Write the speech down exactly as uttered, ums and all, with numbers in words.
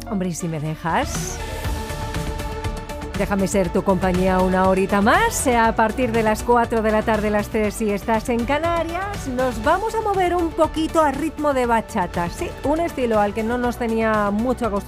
Hombre, ¿y si me dejas? Déjame ser tu compañía una horita más. A partir de las cuatro de la tarde, las tres, si estás en Canarias, nos vamos a mover un poquito a ritmo de bachata. Sí, un estilo al que no nos tenía mucho acostumbrado